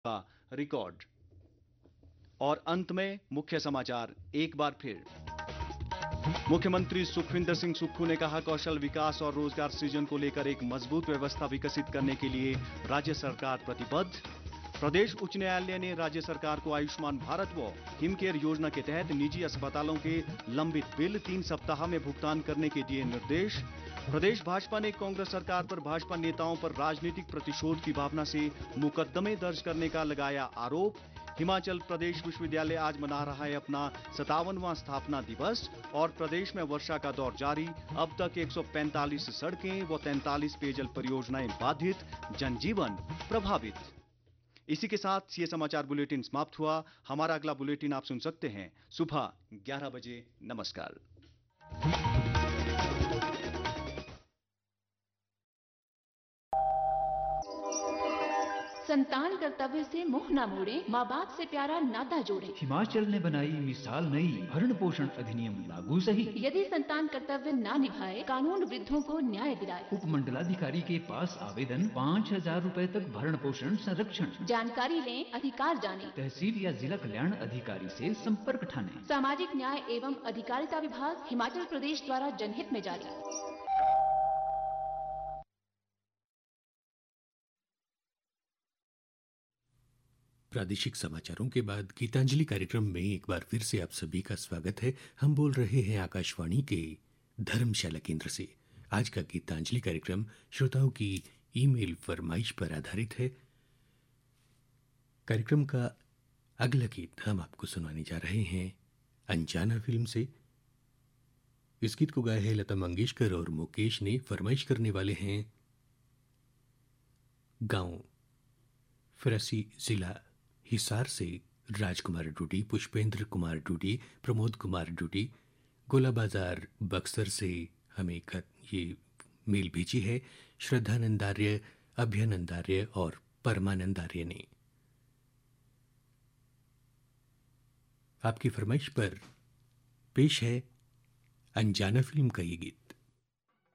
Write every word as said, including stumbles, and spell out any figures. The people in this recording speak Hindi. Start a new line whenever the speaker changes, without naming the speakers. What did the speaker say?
का रिकॉर्ड। और अंत में मुख्य समाचार एक बार फिर। मुख्यमंत्री सुखविंदर सिंह सुक्खू ने कहा, कौशल विकास और रोजगार सृजन को लेकर एक मजबूत व्यवस्था विकसित करने के लिए राज्य सरकार प्रतिबद्ध। प्रदेश उच्च न्यायालय ने राज्य सरकार को आयुष्मान भारत व हिमकेयर योजना के तहत निजी अस्पतालों के लंबित बिल तीन सप्ताह में भुगतान करने के दिए निर्देश। प्रदेश भाजपा ने कांग्रेस सरकार पर भाजपा नेताओं पर राजनीतिक प्रतिशोध की भावना से मुकदमे दर्ज करने का लगाया आरोप। हिमाचल प्रदेश विश्वविद्यालय आज मना रहा है अपना सत्तावनवां स्थापना दिवस। और प्रदेश में वर्षा का दौर जारी, अब तक एक सौ पैंतालीस सड़कें व तैंतालीस पेयजल परियोजनाएं बाधित, जनजीवन प्रभावित। इसी के साथ ये समाचार बुलेटिन समाप्त हुआ। हमारा अगला बुलेटिन आप सुन सकते हैं सुबह ग्यारह बजे। नमस्कार।
संतान कर्तव्य से मुंह न मोड़े, माँ बाप से प्यारा नाता जोड़े।
हिमाचल ने बनाई मिसाल नई, भरण पोषण अधिनियम लागू सही।
यदि संतान कर्तव्य ना निभाए, कानून वृद्धों को न्याय दिलाए।
उपमंडलाधिकारी के पास आवेदन, पाँच हजार रूपए तक भरण पोषण संरक्षण।
जानकारी लें, अधिकार जाने।
तहसील या जिला कल्याण अधिकारी से संपर्क ठाने।
सामाजिक न्याय एवं अधिकारिता विभाग, हिमाचल प्रदेश द्वारा जनहित में जारी।
प्रादेशिक समाचारों के बाद गीतांजलि कार्यक्रम में एक बार फिर से आप सभी का स्वागत है। हम बोल रहे हैं आकाशवाणी के धर्मशाला केंद्र से। आज का गीतांजलि कार्यक्रम श्रोताओं की ईमेल फरमाइश पर आधारित है। कार्यक्रम का अगला गीत हम आपको सुनाने जा रहे हैं अनजाना फिल्म से। इस गीत को गाया है लता मंगेशकर और मुकेश ने। फरमाइश करने वाले हैं गांव फरसी जिला हिसार से राजकुमार डूडी, पुष्पेंद्र कुमार डूडी, प्रमोद कुमार डूडी। गोला बाजार बक्सर से हमें खत ये मेल भेजी है श्रद्धानंदार्य, अभ्यानंदार्य और परमानंदार्य ने। आपकी फरमाइश पर पेश है अनजाना फिल्म का ये गीत।